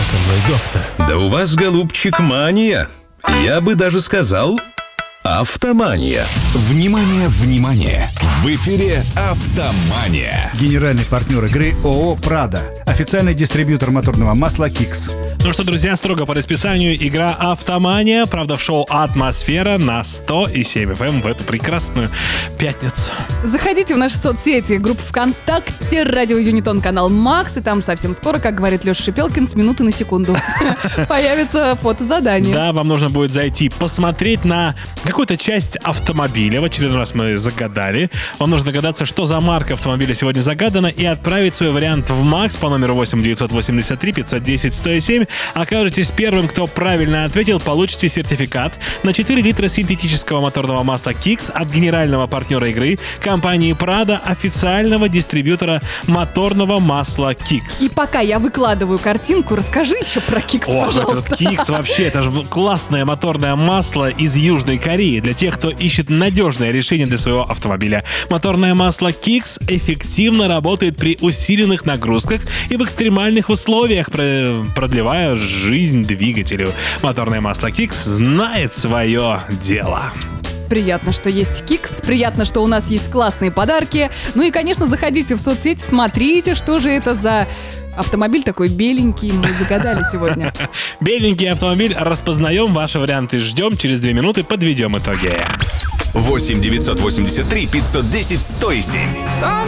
со мной, доктор? Да у вас, голубчик, мания. Я бы даже сказал, автомания. Внимание, внимание! В эфире «Автомания». Генеральный партнер игры ООО «Прада». Официальный дистрибьютор моторного масла «Кикс». Ну что, друзья, строго по расписанию игра «Автомания». Правда, в шоу «Атмосфера» на 100,7 FM в эту прекрасную пятницу. Заходите в наши соцсети, группу ВКонтакте, радио Юнитон, канал Макс, и там совсем скоро, как говорит Леша Шипелкин, с минуты на секунду появится фотозадание. Да, вам нужно будет зайти, посмотреть на какую-то часть автомобиля. В очередной раз мы загадали. Вам нужно догадаться, что за марка автомобиля сегодня загадана, и отправить свой вариант в Макс по номеру 8 983 510 107. Окажетесь первым, кто правильно ответил, получите сертификат на 4 литра синтетического моторного масла «Кикс» от генерального партнера игры компании «Прада», официального дистрибьютора моторного масла «Кикс». И пока я выкладываю картинку, расскажи еще про «Кикс», пожалуйста. Этот «Кикс» вообще, это же классное моторное масло из Южной Кореи для тех, кто ищет надежное решение для своего автомобиля. Моторное масло «Кикс» эффективно работает при усиленных нагрузках и в экстремальных условиях, продлевая жизнь двигателю. Моторное масло «Кикс» знает свое дело. Приятно, что есть «Кикс», приятно, что у нас есть классные подарки. Ну и, конечно, заходите в соцсети, смотрите, что же это за автомобиль такой беленький, мы загадали сегодня. Беленький автомобиль, распознаем ваши варианты, ждем, через 2 минуты подведем итоги. 8 983 510 107.